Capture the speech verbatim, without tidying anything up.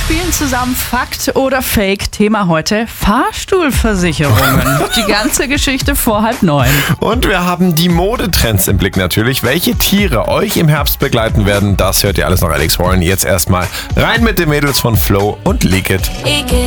spielen zusammen Fakt oder Fake. Thema heute Fahrstuhlversicherungen. Die ganze Geschichte vor halb neun. Und wir haben die Modetrends im Blick natürlich. Welche Tiere euch im Herbst begleiten werden, das hört ihr alles noch Alex Warren. Jetzt erstmal rein mit den Mädels von Flo und Leak It.